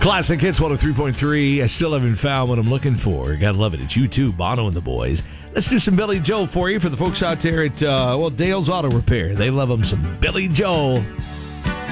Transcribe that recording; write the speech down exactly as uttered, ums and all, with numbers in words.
Classic Hits one oh three point three. I still haven't found what I'm looking for. Gotta love it. It's U two, Bono and the Boys. Let's do some Billy Joel for you for the folks out there at, uh, well, Dale's Auto Repair. They love them some Billy Joel.